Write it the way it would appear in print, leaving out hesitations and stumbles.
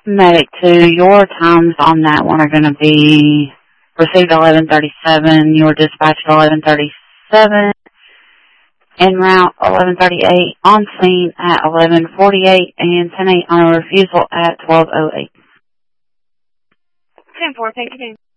Medic 2, your times on that one are going to be received 11:37, you were dispatched 11:37, en route 11:38, on scene at 11:48, and 10-8 on a refusal at 12:08. 10-4, thank you.